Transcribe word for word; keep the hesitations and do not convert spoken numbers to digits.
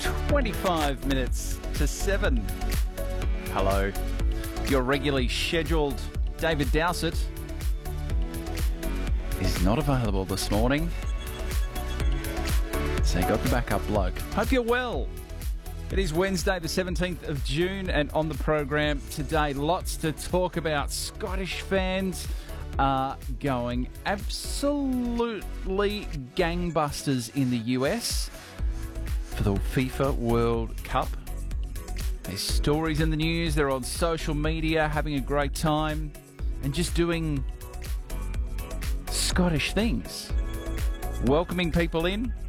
twenty-five minutes to seven. Hello. Your regularly scheduled David Dowsett is not available this morning. So you got the backup bloke. Hope you're well. It is Wednesday the seventeenth of June, and on the program today, lots to talk about. Scottish fans are going absolutely gangbusters in the U S for the FIFA World Cup. There's stories in the news, they're on social media having a great time and just doing Scottish things. Welcoming people in,